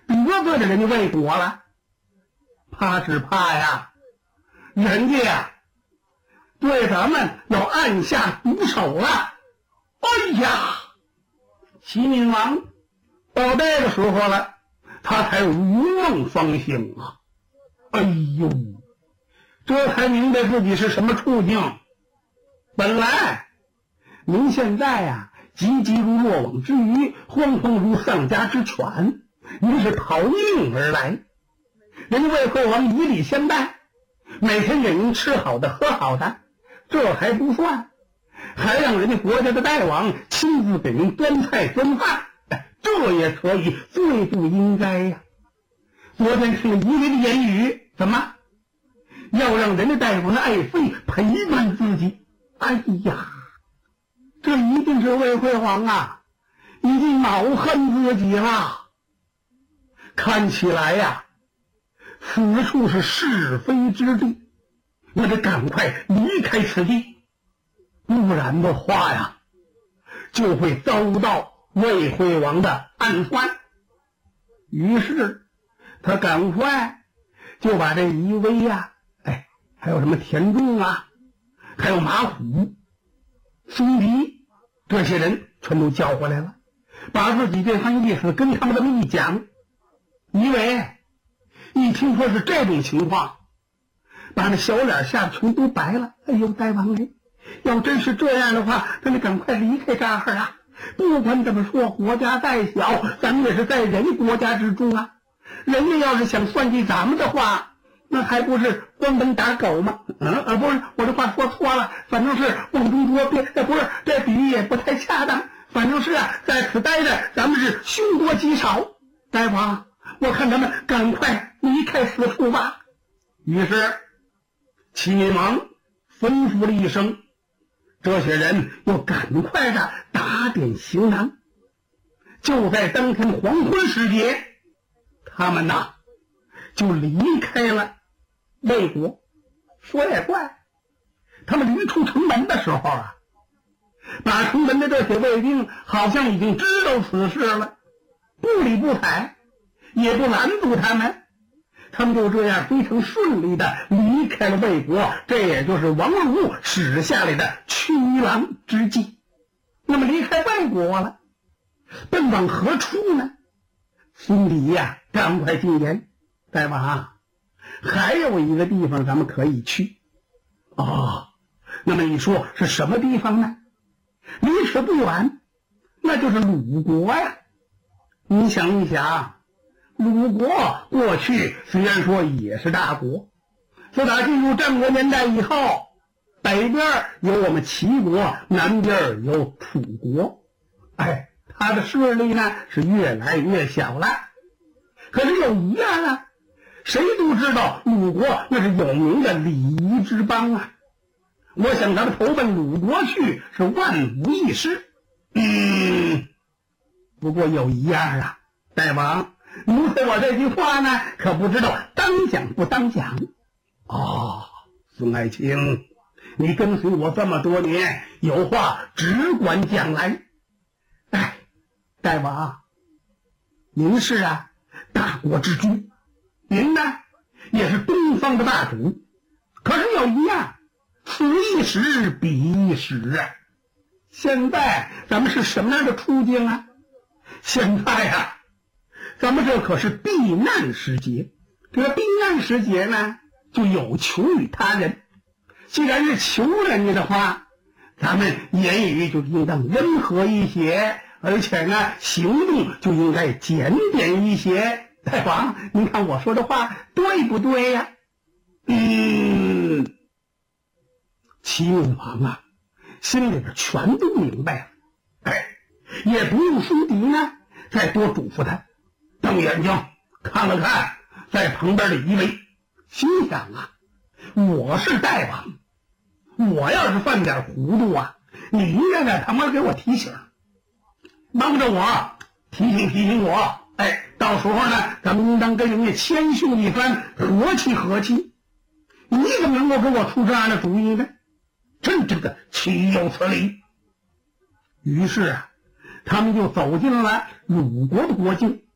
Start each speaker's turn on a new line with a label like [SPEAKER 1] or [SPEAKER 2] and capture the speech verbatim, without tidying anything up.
[SPEAKER 1] 得罪了人家魏国了？怕是怕呀，人家呀对咱们要按下毒手了。哎呀，齐闵王到这个时候了，他才如梦方醒啊！哎呦，这才明白自己是什么处境。本来您现在呀、啊，急急如落网之鱼，慌慌如丧家之犬，您是逃命而来。人家魏惠王以礼相待，每天给您吃好的喝好的，这还不算，还让人家国家的大王亲自给您端菜端饭，这也可以，最不应该呀。昨天听了一位的言语，怎么要让人家大王的爱妃陪伴自己？哎呀，这一定是魏惠王啊已经恼恨自己了。看起来呀，此处是是非之地，我得赶快离开此地，不然的话呀，就会遭到魏惠王的暗算。于是他赶快就把这夷威呀、啊，哎，还有什么田仲啊，还有马虎、孙迪这些人全都叫过来了，把自己这番意思跟他们这么一讲。夷为一听说是这种情况，把那小脸吓得全都白了。哎呦，大王哎，要真是这样的话，咱得赶快离开这儿啊！不管怎么说，国家再小，咱们也是在人家国家之中啊。人家要是想算计咱们的话，那还不是关门打狗吗？嗯啊，不是，我这话说错了，反正是瓮中捉鳖，不是，这比喻也不太恰当。反正是啊，在此待着，咱们是凶多吉少。大王，我看咱们赶快离开此处吧。于是齐闵王吩咐了一声，这些人又赶快的打点行囊。就在当天黄昏时节，他们呐就离开了魏国。说也怪，他们离出城门的时候啊，把城门的这些卫兵好像已经知道此事了，不理不睬，也不拦阻他们，他们就这样非常顺利的离开了魏国，这也就是王戎使下来的驱狼之计。那么离开魏国了，奔往何处呢？孙离呀，赶快进言，大王，还有一个地方咱们可以去。哦，那么你说是什么地方呢？离此不远，那就是鲁国呀。你想一想，鲁国过去虽然说也是大国，自打进入战国年代以后，北边有我们齐国，南边有楚国，哎，他的势力呢是越来越小了。可是有一样啊，谁都知道鲁国那是有名的礼仪之邦啊。我想咱们投奔鲁国去是万无一失。嗯，不过有一样啊，大王，您说我这句话呢，可不知道当讲不当讲。哦，孙爱卿，你跟随我这么多年，有话只管讲来。哎，大王，您是啊大国之君，您呢也是东方的大主，可是有一样，此一时彼一时啊。现在咱们是什么样的处境啊？现在啊，咱们这可是避难时节。这个避难时节呢，就有求于他人。既然是求人家的话，咱们言语就应当温和一些，而且呢，行动就应该检点一些。大王，您看我说的话对不对呀？嗯，齐闵王啊，心里边全都明白了。哎，也不用孙迪呢再多嘱咐他，瞪眼睛看了看在旁边的夷为，心想啊，我是大王，我要是犯点糊涂啊，你应该在旁边给我提醒，帮着我提醒提醒我。哎，到时候呢，咱们应当跟人家谦逊一番，和气和气。你怎么能够给我出这样的主意呢？真正的岂有此理！于是啊，他们就走进了鲁国的国境。